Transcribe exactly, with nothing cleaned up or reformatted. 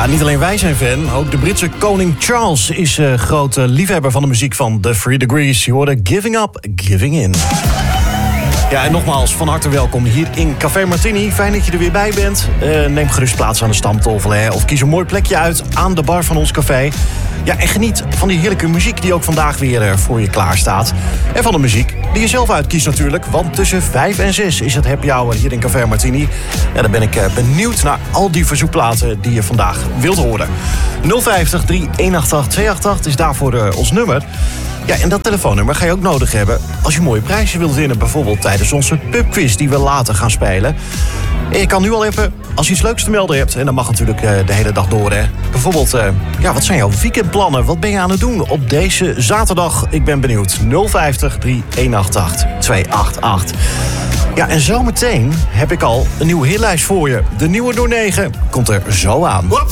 Ja, niet alleen wij zijn fan, ook de Britse koning Charles is uh, grote liefhebber van de muziek van The Three Degrees. Je hoorde Giving Up, Giving In. Ja, en nogmaals, van harte welkom hier in Café Martini. Fijn dat je er weer bij bent. Uh, neem gerust plaats aan de stamtafel, hè. Of kies een mooi plekje uit aan de bar van ons café. Ja, en geniet van die heerlijke muziek die ook vandaag weer uh, voor je klaar staat. En van de muziek die je zelf uitkiest natuurlijk. Want tussen vijf en zes is het happy hour hier in Café Martini. Ja, dan ben ik uh, benieuwd naar al die verzoekplaten die je vandaag wilt horen. nul vijftig, drie een acht acht, twee acht acht is daarvoor uh, ons nummer. Ja, en dat telefoonnummer ga je ook nodig hebben als je mooie prijzen wilt winnen. Bijvoorbeeld tijdens onze pubquiz die we later gaan spelen. En je kan nu al even, als je iets leuks te melden hebt, en dat mag natuurlijk uh, de hele dag door, hè. Bijvoorbeeld, uh, ja, wat zijn jouw weekendplannen? Wat ben je aan het doen op deze zaterdag? Ik ben benieuwd. nul vijftig, drie een acht acht, twee acht acht. Ja, en zometeen heb ik al een nieuwe hitlijst voor je. De nieuwe door negen komt er zo aan. Whoops.